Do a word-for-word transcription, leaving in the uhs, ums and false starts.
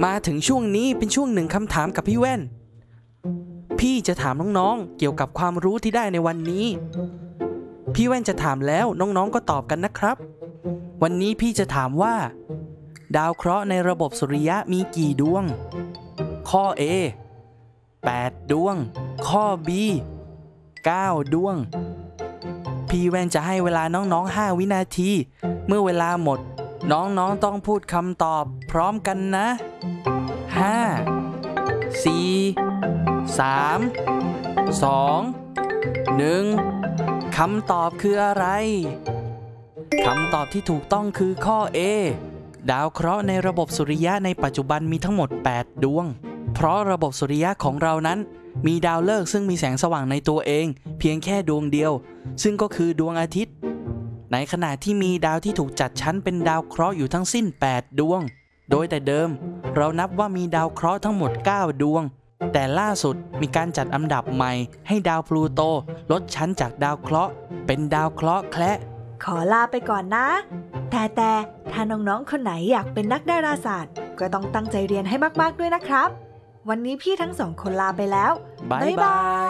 มาถึงช่วงนี้เป็นช่วงหนึ่งคำถามกับพี่แว่นพี่จะถามน้องๆเกี่ยวกับความรู้ที่ได้ในวันนี้พี่แว่นจะถามแล้วน้องๆก็ตอบกันนะครับวันนี้พี่จะถามว่าดาวเคราะห์ในระบบสุริยะมีกี่ดวงข้อ A แปดดวงข้อ B เก้าดวงพี่แว่นจะให้เวลาน้องๆห้าวินาทีเมื่อเวลาหมดน้องๆต้องพูดคำตอบพร้อมกันนะห้า สี่ สาม สอง หนึ่งคำตอบคืออะไรคำตอบที่ถูกต้องคือข้อ A ดาวเคราะห์ในระบบสุริยะในปัจจุบันมีทั้งหมดแปดดวงเพราะระบบสุริยะของเรานั้นมีดาวฤกษ์ซึ่งมีแสงสว่างในตัวเองเพียงแค่ดวงเดียวซึ่งก็คือดวงอาทิตย์ในขณะที่มีดาวที่ถูกจัดชั้นเป็นดาวเคราะห์อยู่ทั้งสิ้นแปดดวงโดยแต่เดิมเรานับว่ามีดาวเคราะห์ทั้งหมดเก้าดวงแต่ล่าสุดมีการจัดอันดับใหม่ให้ดาวพลูโตลดชั้นจากดาวเคราะห์เป็นดาวเคราะห์แคระขอลาไปก่อนนะแต่แต่ถ้าน้องๆคนไหนอยากเป็นนักดาราศาสตร์ก็ต้องตั้งใจเรียนให้มากๆด้วยนะครับวันนี้พี่ทั้งสองคนลาไปแล้วบ๊ายบาย